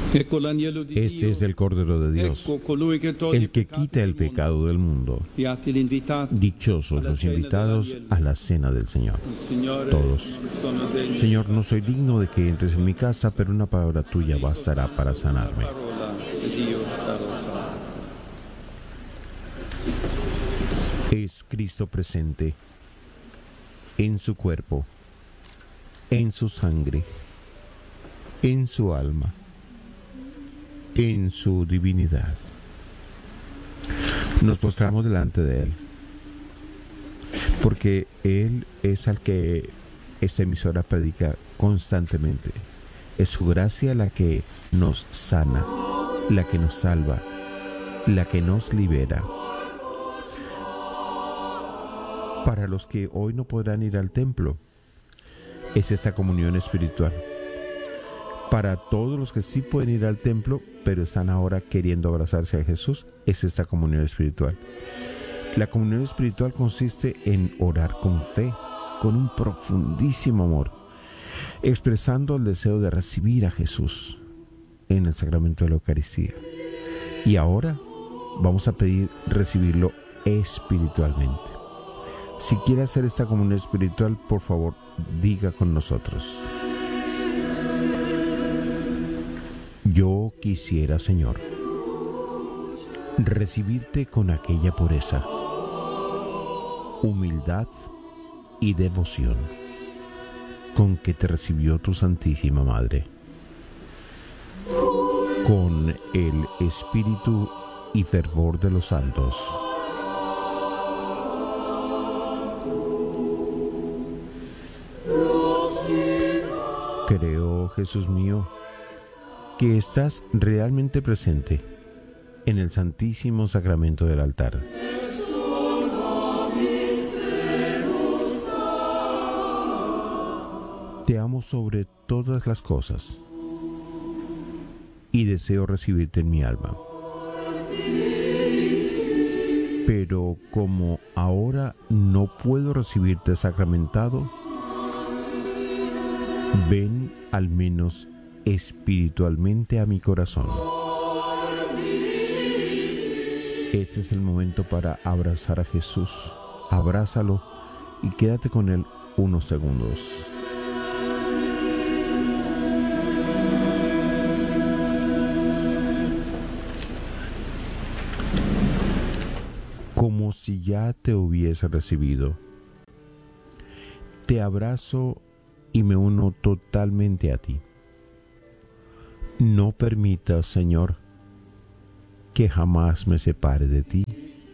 Este es el Cordero de Dios, el que quita el pecado del mundo. Dichosos los invitados a la cena del Señor. Todos. Señor, no soy digno de que entres en mi casa, pero una palabra tuya bastará para sanarme. Es Cristo presente en su cuerpo, en su sangre, en su alma, en su divinidad. Nos postramos delante de Él, porque Él es al que esta emisora predica constantemente. Es su gracia la que nos sana, la que nos salva, la que nos libera. Para los que hoy no podrán ir al templo, es esta comunión espiritual. Para todos los que sí pueden ir al templo, pero están ahora queriendo abrazarse a Jesús, es esta comunión espiritual. La comunión espiritual consiste en orar con fe, con un profundísimo amor, expresando el deseo de recibir a Jesús en el sacramento de la Eucaristía. Y ahora vamos a pedir recibirlo espiritualmente. Si quiere hacer esta comunión espiritual, por favor, diga con nosotros: yo quisiera, Señor, recibirte con aquella pureza, humildad y devoción con que te recibió tu Santísima Madre, con el espíritu y fervor de los santos. Creo, Jesús mío, que estás realmente presente en el Santísimo Sacramento del altar. Te amo sobre todas las cosas y deseo recibirte en mi alma. Pero como ahora no puedo recibirte sacramentado, ven al menos espiritualmente a mi corazón. Este es el momento para abrazar a Jesús. Abrázalo y quédate con Él unos segundos. Como si ya te hubiese recibido. Te abrazo y me uno totalmente a ti. No permitas, Señor, que jamás me separe de ti.